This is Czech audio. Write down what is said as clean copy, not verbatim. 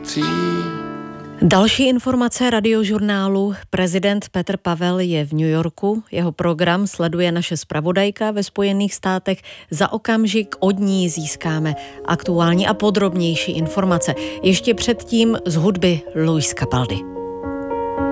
akcí. Další informace Radiožurnálu. Prezident Petr Pavel je v New Yorku. Jeho program sleduje naše zpravodajka ve Spojených státech. Za okamžik od ní získáme aktuální a podrobnější informace. Ještě předtím z hudby Luis Capaldi.